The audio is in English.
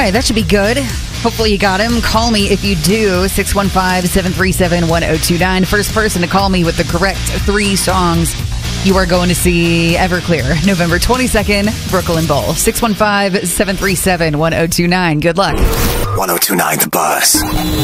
All right, that should be good. Hopefully you got him. Call me if you do. 615-737-1029. First person to call me with the correct 3 songs. You are going to see Everclear, November 22nd, Brooklyn Bowl. 615-737-1029. Good luck. 1029 The Buzz.